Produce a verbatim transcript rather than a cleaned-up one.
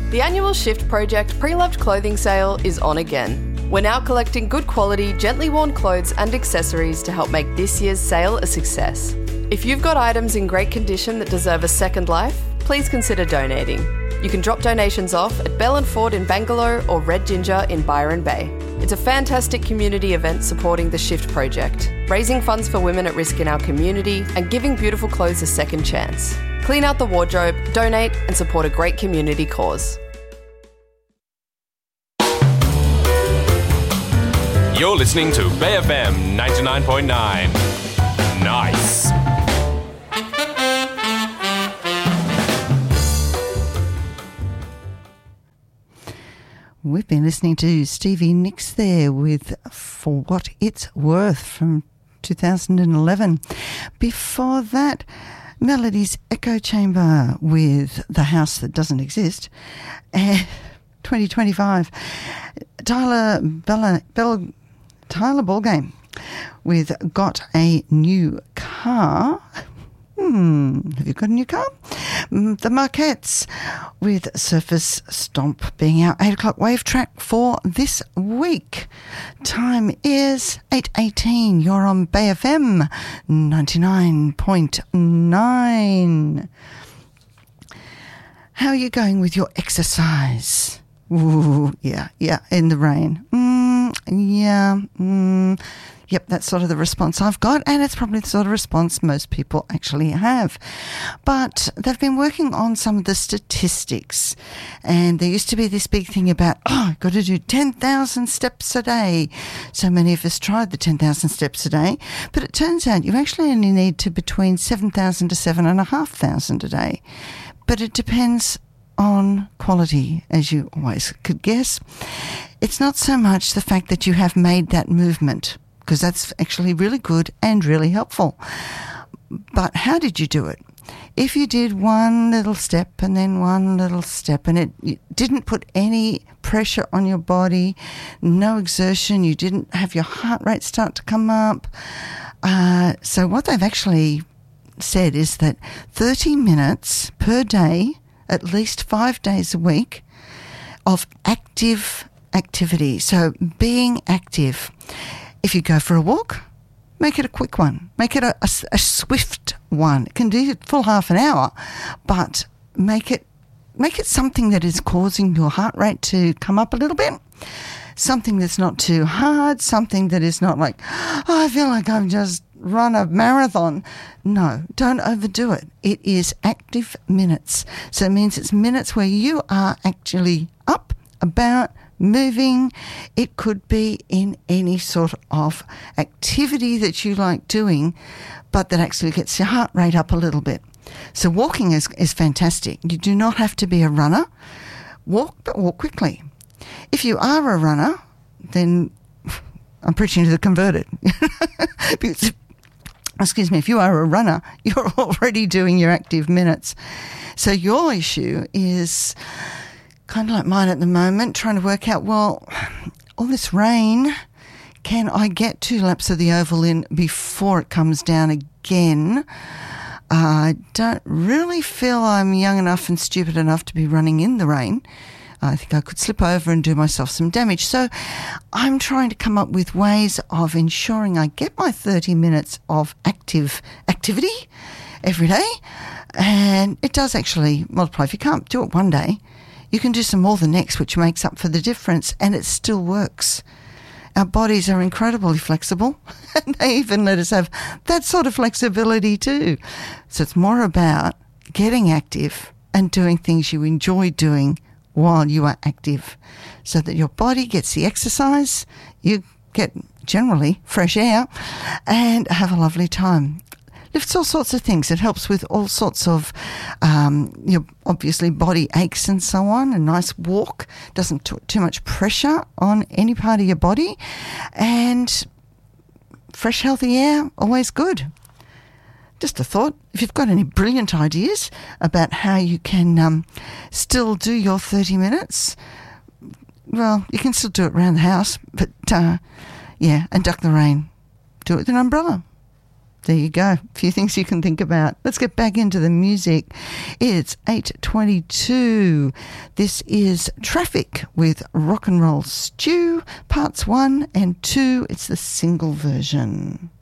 The annual Shift Project pre-loved clothing sale is on again. We're now collecting good quality, gently worn clothes and accessories to help make this year's sale a success. If you've got items in great condition that deserve a second life, please consider donating. You can drop donations off at Bell and Ford in Bangalore or Red Ginger in Byron Bay. It's a fantastic community event supporting the Shift Project, raising funds for women at risk in our community and giving beautiful clothes a second chance. Clean out the wardrobe, donate and support a great community cause. You're listening to Bay F M ninety-nine point nine. Nice. We've been listening to Stevie Nicks there with For What It's Worth from two thousand eleven. Before that, Melody's Echo Chamber with The House That Doesn't Exist. Uh, twenty twenty-five. Tyler Bella, Bell, Tyler Ballgame with Got a New Car. Hmm, have you got a new car? The Marquettes with Surface Stomp being our eight o'clock wave track for this week. Time is eight eighteen. You're on Bay F M ninety-nine point nine. How are you going with your exercise? Ooh, yeah, yeah, in the rain. Mm, yeah, mm. Yep, that's sort of the response I've got, and it's probably the sort of response most people actually have. But they've been working on some of the statistics, and there used to be this big thing about, oh, I've got to do ten thousand steps a day. So many of us tried the ten thousand steps a day, but it turns out you actually only need to between seven thousand to seven thousand five hundred a day. But it depends on quality, as you always could guess. It's not so much the fact that you have made that movement, because that's actually really good and really helpful. But how did you do it? If you did one little step and then one little step and it, it didn't put any pressure on your body, no exertion, you didn't have your heart rate start to come up. Uh, so what they've actually said is that thirty minutes per day, at least five days a week, of active activity. So being active. If you go for a walk, make it a quick one. Make it a, a, a swift one. It can do it full half an hour, but make it make it something that is causing your heart rate to come up a little bit. Something that's not too hard. Something that is not like, oh, I feel like I've just run a marathon. No, don't overdo it. It is active minutes. So it means it's minutes where you are actually up, about, moving. It could be in any sort of activity that you like doing, but that actually gets your heart rate up a little bit. So walking is, is fantastic. You do not have to be a runner. Walk, but walk quickly. If you are a runner, then I'm preaching to the converted. Because, excuse me, if you are a runner, you're already doing your active minutes. So your issue is kind of like mine at the moment, trying to work out, well, all this rain, can I get two laps of the oval in before it comes down again? I don't really feel I'm young enough and stupid enough to be running in the rain. I think I could slip over and do myself some damage. So I'm trying to come up with ways of ensuring I get my thirty minutes of active activity every day. And it does actually multiply. If you can't do it one day, you can do some more the next, which makes up for the difference, and it still works. Our bodies are incredibly flexible, and they even let us have that sort of flexibility too. So it's more about getting active and doing things you enjoy doing while you are active, so that your body gets the exercise, you get generally fresh air, and have a lovely time. Lifts all sorts of things. It helps with all sorts of, um, you know, obviously body aches and so on. A nice walk doesn't put too much pressure on any part of your body, and fresh, healthy air, always good. Just a thought, if you've got any brilliant ideas about how you can um, still do your thirty minutes, well, you can still do it around the house, but uh, yeah, and duck the rain. Do it with an umbrella. There you go. A few things you can think about. Let's get back into the music. It's eight twenty-two. This is Traffic with Rock and Roll Stew, parts one and two. It's the single version.